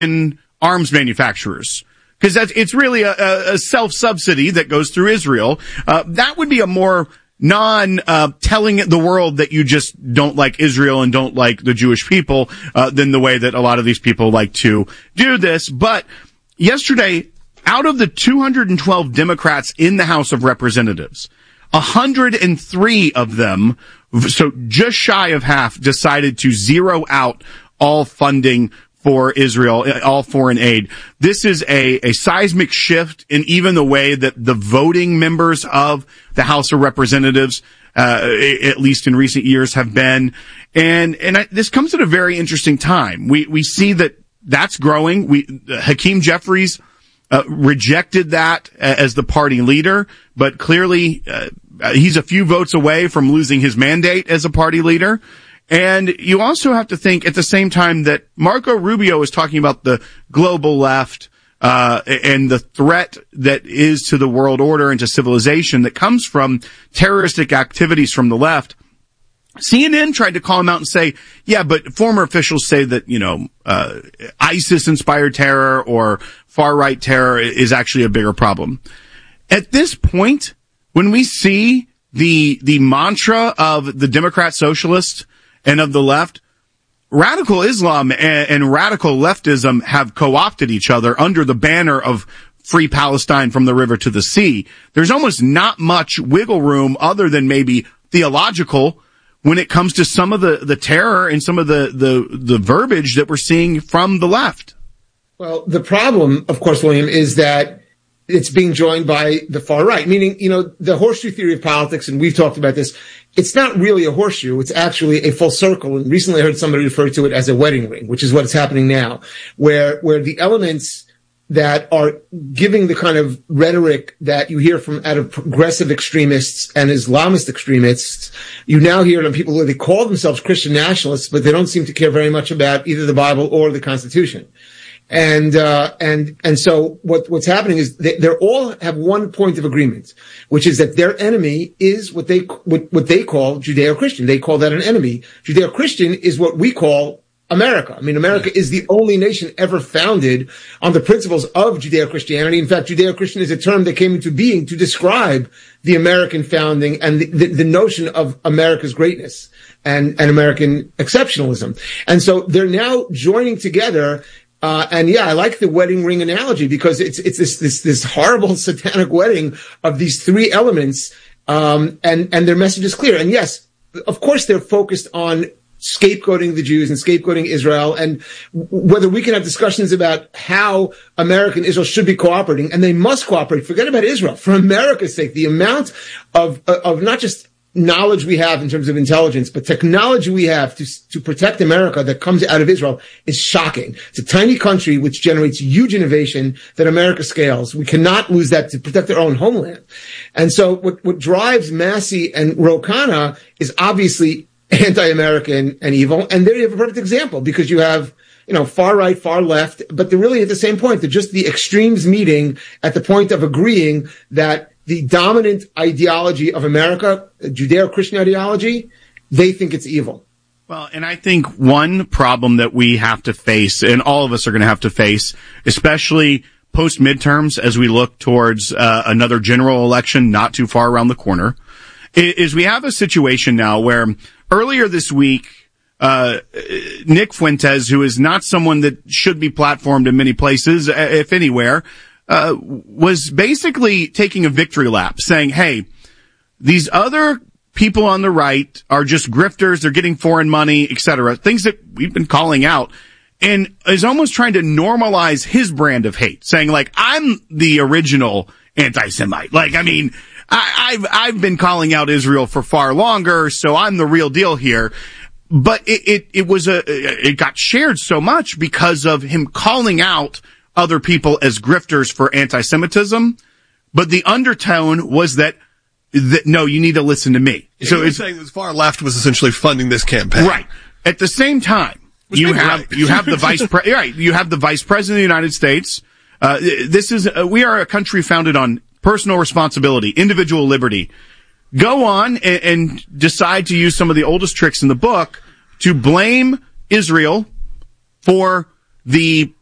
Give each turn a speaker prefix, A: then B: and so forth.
A: in arms manufacturers. Because it's really a self-subsidy that goes through Israel. That would be a more telling the world that you just don't like Israel and don't like the Jewish people, than the way that a lot of these people like to do this. But yesterday, out of the 212 Democrats in the House of Representatives, 103 of them, so just shy of half, decided to zero out all funding for Israel, all foreign aid. This is a seismic shift in even the way that the voting members of the House of Representatives, at least in recent years, have been. And this comes at a very interesting time. We see that's growing. Hakeem Jeffries rejected that as the party leader, but clearly he's a few votes away from losing his mandate as a party leader. And you also have to think at the same time that Marco Rubio is talking about the global left, and the threat that is to the world order and to civilization that comes from terroristic activities from the left. CNN tried to call him out and say, yeah, but former officials say that, ISIS-inspired terror or far-right terror is actually a bigger problem. At this point, when we see the mantra of the Democrat socialists and of the left, radical Islam and radical leftism have co-opted each other under the banner of free Palestine from the river to the sea. There's almost not much wiggle room other than maybe theological when it comes to some of the terror and some of the verbiage that we're seeing from the left.
B: Well, the problem, of course, William, is that it's being joined by the far right, meaning, the horseshoe theory of politics, and we've talked about this, it's not really a horseshoe, it's actually a full circle. And recently I heard somebody refer to it as a wedding ring, which is what's happening now, where the elements that are giving the kind of rhetoric that you hear from out of progressive extremists and Islamist extremists, you now hear from people who they call themselves Christian nationalists, but they don't seem to care very much about either the Bible or the Constitution. And so what's happening is they all have one point of agreement, which is that their enemy is what they call Judeo-Christian. They call that an enemy. Judeo-Christian is what we call America. I mean, America is the only nation ever founded on the principles of Judeo-Christianity. In fact, Judeo-Christian is a term that came into being to describe the American founding and the notion of America's greatness and American exceptionalism. And so they're now joining together. And yeah, I like the wedding ring analogy because it's this horrible satanic wedding of these three elements. And their message is clear. And yes, of course they're focused on scapegoating the Jews and scapegoating Israel, and whether we can have discussions about how America and Israel should be cooperating, and they must cooperate. Forget about Israel. For America's sake, the amount of not just knowledge we have in terms of intelligence, but technology we have to protect America that comes out of Israel is shocking. It's a tiny country which generates huge innovation that America scales. We cannot lose that to protect our own homeland. And so what drives Massey and Ro Khanna is obviously anti-American and evil. And there you have a perfect example because you have, far right, far left, but they're really at the same point. They're just the extremes meeting at the point of agreeing that the dominant ideology of America, Judeo-Christian ideology, they think it's evil.
A: Well, and I think one problem that we have to face, and all of us are going to have to face, especially post-midterms as we look towards another general election not too far around the corner, is we have a situation now where earlier this week, Nick Fuentes, who is not someone that should be platformed in many places, if anywhere, was basically taking a victory lap, saying, hey, these other people on the right are just grifters, they're getting foreign money, etc., things that we've been calling out, and is almost trying to normalize his brand of hate, saying, like, I'm the original anti-Semite. Like, I mean, I've been calling out Israel for far longer, so I'm the real deal here. But it got shared so much because of him calling out other people as grifters for anti-Semitism. But the undertone was that no, you need to listen to me.
C: So it's saying the far left was essentially funding this campaign.
A: Right. At the same time, you have the vice president of the United States. We are a country founded on personal responsibility, individual liberty. Go on and decide to use some of the oldest tricks in the book to blame Israel for the